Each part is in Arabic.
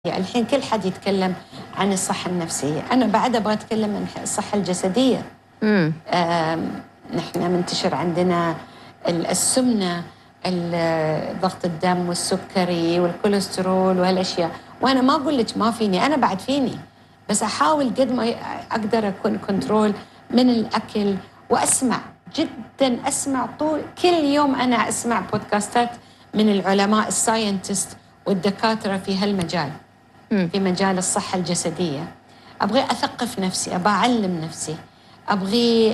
الحين كل حد يتكلم عن الصحة النفسية، أنا بعد أبغى أتكلم عن الصحة الجسدية. نحن منتشر عندنا السمنة، ضغط الدم والسكري والكوليسترول وهالأشياء، وأنا ما أقول لك ما فيني، أنا بعد فيني، بس أحاول قد ما أقدر أكون كنترول من الأكل، وأسمع جدا، أسمع كل يوم أنا أسمع بودكاستات من العلماء الساينتست والدكاترة في هالمجال، في مجال الصحة الجسدية. أبغي أثقف نفسي، أبغى أعلم نفسي، أبغي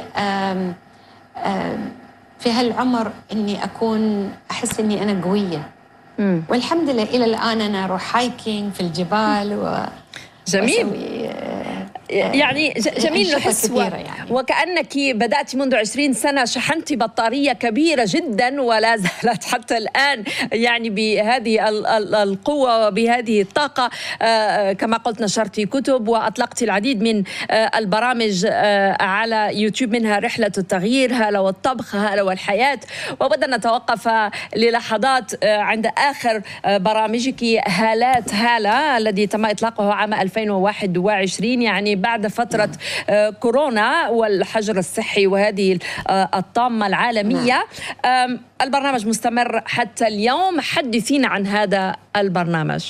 في هالعمر إني أكون أحس إني أنا قوية. والحمد لله إلى الآن أنا أروح هايكينج في الجبال جميل. يعني جميل نحس يعني. وكأنك بدأت منذ 20 سنة، شحنت بطارية كبيرة جدا ولا زالت حتى الآن يعني بهذه القوة وبهذه الطاقة. كما قلت نشرت كتب وأطلقت العديد من البرامج على يوتيوب، منها رحلة التغيير، هالة والطبخ، هالة والحياة. وبدنا نتوقف للحظات عند آخر برامجك هالات هالة الذي تم إطلاقه عام 2021، يعني بعد فترة كورونا والحجر الصحي وهذه الطامة العالمية. البرنامج مستمر حتى اليوم، حدثينا عن هذا البرنامج.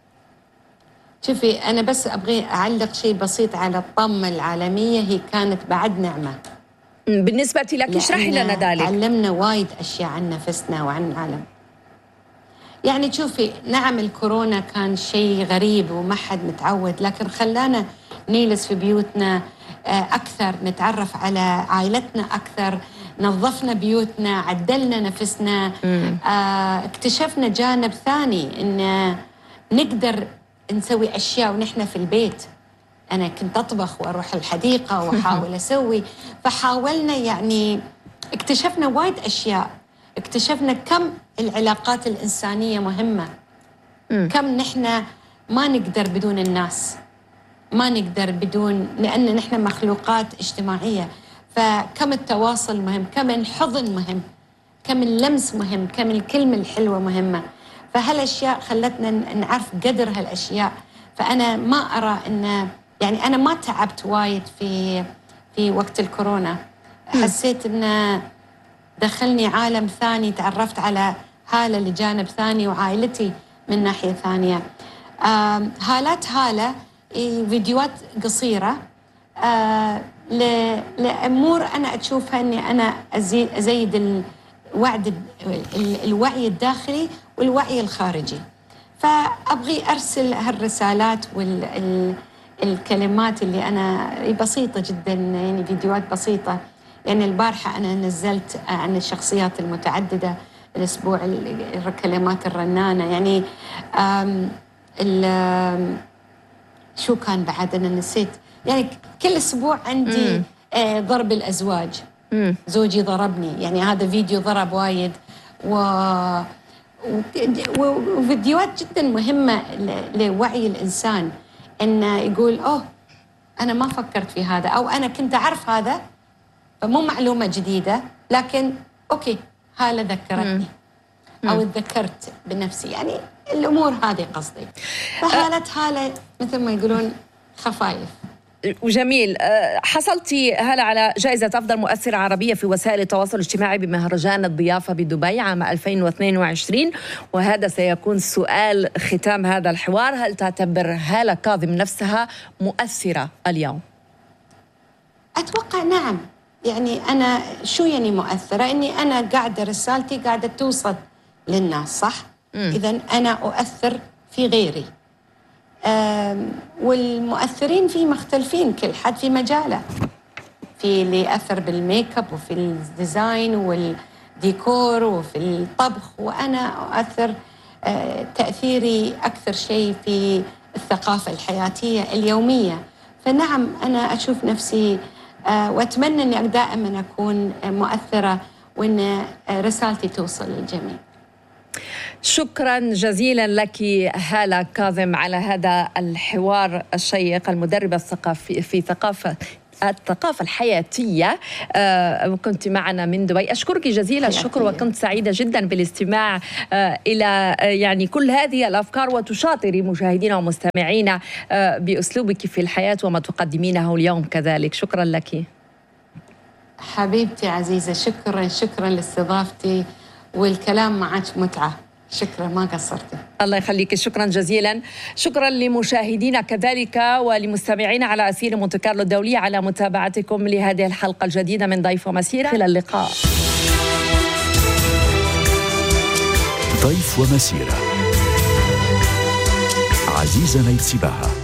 شوفي، أنا بس أبغي أعلق شيء بسيط على الطامة العالمية، هي كانت بعد نعمة بالنسبة لك، اشرحي لنا ذلك. تعلمنا وايد أشياء عن نفسنا وعن العالم. يعني شوفي، نعم الكورونا كان شيء غريب وما حد متعود، لكن خلانا نجلس في بيوتنا أكثر، نتعرف على عائلتنا أكثر، نظفنا بيوتنا، عدلنا نفسنا، اكتشفنا جانب ثاني إن نقدر نسوي أشياء ونحن في البيت. أنا كنت أطبخ وأروح الحديقة وأحاول أسوي، فحاولنا يعني اكتشفنا وايد أشياء، اكتشفنا كم العلاقات الإنسانية مهمة، كم نحن ما نقدر بدون الناس، ما نقدر بدون، لأن نحن مخلوقات اجتماعية، فكم التواصل مهم، كم الحضن مهم، كم اللمس مهم، كم الكلمة الحلوة مهمة. فهالأشياء خلتنا نعرف قدر هالأشياء. فأنا ما أرى إن يعني أنا ما تعبت وايد في وقت الكورونا، حسيت إن دخلني عالم ثاني، تعرفت على هالة لجانب ثاني وعائلتي من ناحية ثانية. هالات هالة فيديوهات قصيرة لأمور أنا أشوفها أني أنا أزيد الوعي الداخلي والوعي الخارجي. فأبغي أرسل هالرسالات والكلمات اللي أنا بسيطة جدا، يعني فيديوهات بسيطة. يعني البارحة أنا نزلت عن الشخصيات المتعددة، الأسبوع الكلمات الرنانة، يعني شو كان بعد أنا نسيت، يعني كل أسبوع عندي ضرب الأزواج، زوجي ضربني، يعني هذا فيديو ضرب وايد، وفيديوهات جدا مهمة لوعي الإنسان، إنه يقول أوه أنا ما فكرت في هذا، أو أنا كنت أعرف هذا، فمو معلومة جديدة، لكن أوكي هالة ذكرتني أو تذكرت بنفسي، يعني الأمور هذه قصدي. فهالة هالة مثل ما يقولون خفايف. وجميل. حصلتي هلا على جائزة أفضل مؤثرة عربية في وسائل التواصل الاجتماعي بمهرجان الضيافة بدبي عام 2022، وهذا سيكون سؤال ختام هذا الحوار. هل تعتبر هالة كاظم نفسها مؤثرة اليوم؟ أتوقع نعم. يعني أنا شو يعني مؤثرة؟ إني أنا قاعدة رسالتي قاعدة توصل للناس، صح؟ إذن أنا أؤثر في غيري. والمؤثرين فيه مختلفين، كل حد في مجاله، في اللي يأثر بالميك اب وفي الديزاين والديكور وفي الطبخ، وأنا أؤثر تأثيري أكثر شيء في الثقافة الحياتية اليومية. فنعم أنا أشوف نفسي وأتمنى أني دائما أكون مؤثرة وأن رسالتي توصل للجميع. شكرا جزيلا لك هالة كاظم على هذا الحوار الشيق، المدربة في الثقافة الحياتية. كنت معنا من دبي. أشكرك جزيل الشكر، وكنت سعيدة جدا بالاستماع إلى يعني كل هذه الأفكار، وتشاطري مشاهدينا ومستمعينا بأسلوبك في الحياة وما تقدمينه اليوم كذلك. شكرا لك حبيبتي عزيزة، شكرا لاستضافتي، والكلام معك متعة. شكرا، ما قصرتي. الله يخليك، شكرا جزيلا. شكرا لمشاهدينا كذلك ولمستمعينا على أثير مونte كارلو الدولية على متابعتكم لهذه الحلقة الجديدة من ضيف ومسيرة. إلى اللقاء. ضيف ومسيرة، عزيزة نيتسباها.